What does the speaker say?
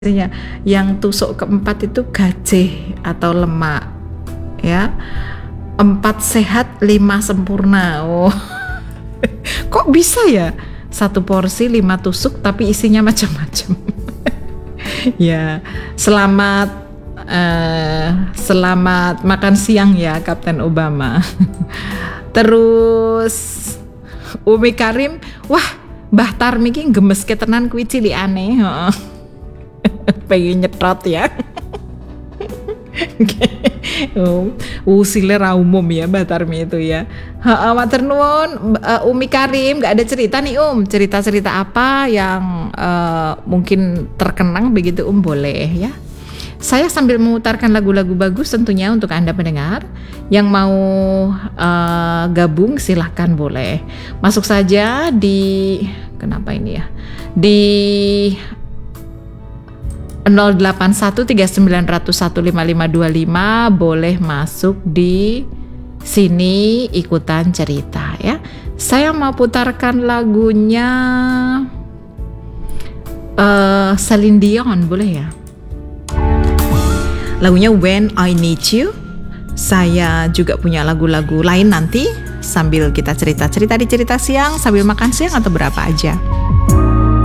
Yang tusuk keempat itu gajeh atau lemak, ya. 4 sehat 5 sempurna. Oh, kok bisa ya? 1 porsi 5 tusuk tapi isinya macam-macam. Ya, selamat makan siang ya Kapten Obama. Terus Umi Karim, wah Mbah Tarmi ki gemes ketenan kuwi cilikane. Pengen nyetrot ya. Usile ra umum ya Mbak Tarmi itu ya. Matur nuwun Umi Karim, nggak ada cerita nih cerita-cerita apa yang mungkin terkenang begitu boleh ya. Saya sambil memutarkan lagu-lagu bagus tentunya untuk Anda pendengar yang mau gabung silahkan boleh masuk saja di di 0813915525 boleh masuk di sini ikutan cerita ya. Saya mau putarkan lagunya Celine Dion boleh ya. Lagunya When I Need You. Saya juga punya lagu-lagu lain nanti sambil kita cerita-cerita di cerita siang sambil makan siang atau berapa aja.